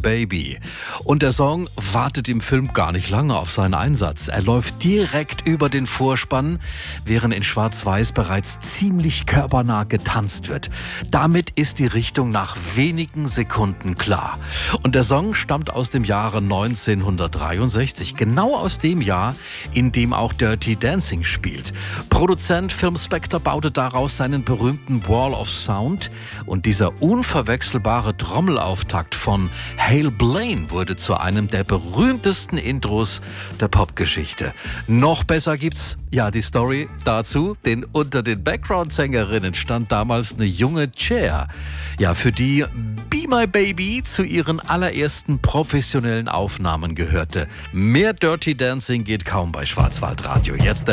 Baby. Und der Song wartet im Film gar nicht lange auf seinen Einsatz. Er läuft direkt über den Vorspann, während in Schwarz-Weiß bereits ziemlich körpernah getanzt wird. Damit ist die Richtung nach wenigen Sekunden klar. Und der Song stammt aus dem Jahre 1963, genau aus dem Jahr, in dem auch Dirty Dancing spielt. Produzent Phil Spector baute daraus seinen berühmten Wall of Sound und dieser unverwechselbare Trommelauftakt von Hale Blaine wurde zu einem der berühmtesten Intros der Popgeschichte. Noch besser gibt's die Story dazu, denn unter den Background-Sängerinnen stand damals eine junge Cher, für die Be My Baby zu ihren allerersten professionellen Aufnahmen gehörte. Mehr Dirty Dancing geht kaum bei Schwarzwaldradio. Jetzt der